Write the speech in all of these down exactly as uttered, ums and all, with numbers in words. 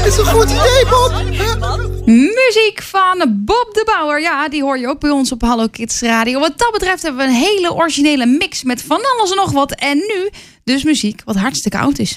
Dat is een goed idee, Bob. Muziek van Bob de Bouwer. Ja, die hoor je ook bij ons op Hallo Kids Radio. Wat dat betreft hebben we een hele originele mix met van alles en nog wat. En nu dus muziek wat hartstikke oud is.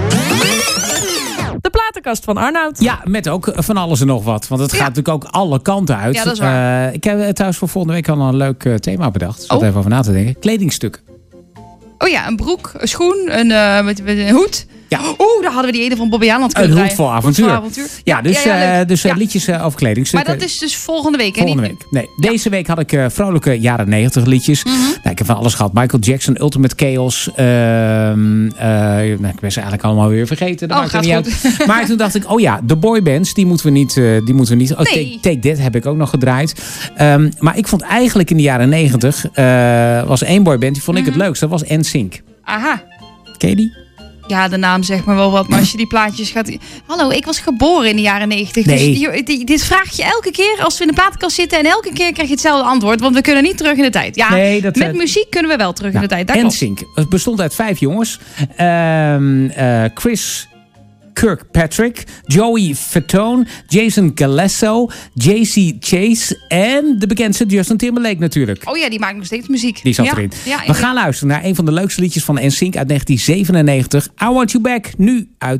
De platenkast van Arnoud. Ja, met ook van alles en nog wat. Want het Ja. gaat natuurlijk ook alle kanten uit. Ja, dat is waar. Uh, ik heb trouwens voor volgende week al een leuk uh, thema bedacht. Ik zat Oh. even over na te denken. Kledingstukken. Oh ja, een broek, een schoen, een, uh, met, met een hoed. Ja. Oeh, daar hadden we die ene van Bobby Aland kunnen Een draaien. hoed voor avontuur. Hoed voor avontuur. Ja, dus, ja, ja, uh, leuk. dus uh, Ja. liedjes uh, over kledingstukken. Maar dat is dus volgende week, hè? Volgende Niet week. Nee, deze week had ik uh, vrolijke jaren negentig liedjes. Mm-hmm. Nou, ik heb van alles gehad. Michael Jackson, Ultimate Chaos. Uh, uh, nou, ik ben ze eigenlijk allemaal weer vergeten. Dat Oh, maakt er gaat niet goed. uit. Maar toen dacht ik, oh ja, de boybands, die moeten we niet. Uh, die moeten we niet. Oh, Nee. Take, Take That heb ik ook nog gedraaid. Um, maar ik vond eigenlijk in de jaren negentig uh, was één boyband, die vond ik Mm-hmm. het leukst. Dat was N Sync. Aha. Ken je die? Ja, de naam zegt me wel wat. Maar als je die plaatjes gaat... Hallo, ik was geboren in de jaren negentig. Nee. Dus hier- die- dit vraag je elke keer als we in de platenkast zitten. En elke keer krijg je hetzelfde antwoord. Want we kunnen niet terug in de tijd. Ja, Nee, dat, met uh, muziek kunnen we wel terug in de tijd. Dat N klopt. Sync. Het bestond uit vijf jongens. Um, uh, Chris Kirkpatrick, Joey Fatone, Jason Galesso, J C Chase en de bekendste Justin Timberlake natuurlijk. Oh ja, die maakt nog steeds muziek. Die zat ja. erin. Ja, We gaan luisteren naar een van de leukste liedjes van N Sync uit negentien zevenennegentig. I Want You Back, nu uit